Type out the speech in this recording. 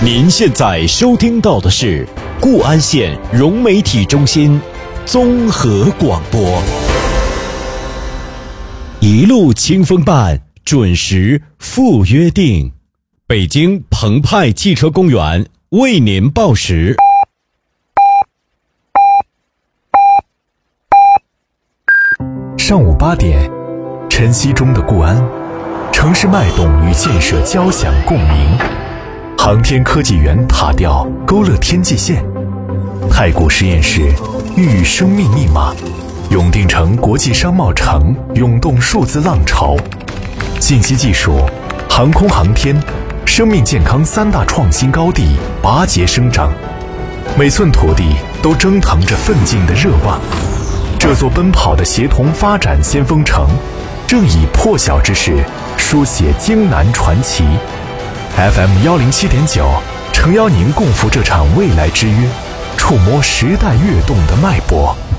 您现在收听到的是固安县融媒体中心综合广播，一路清风伴，准时赴约定。北京澎湃汽车公园为您报时。 上午8点，晨曦中的固安，城市脉动与建设交响共鸣。航天科技园塔吊勾勒天际线，太古实验室孕育生命密码，永定城国际商贸城涌动数字浪潮。信息技术、航空航天、生命健康3大创新高地拔节生长，每寸土地都蒸腾着奋进的热望。这座奔跑的协同发展先锋城，正以破晓之势书写京南传奇。FM 107.9，诚邀您共赴这场未来之约，触摸时代跃动的脉搏。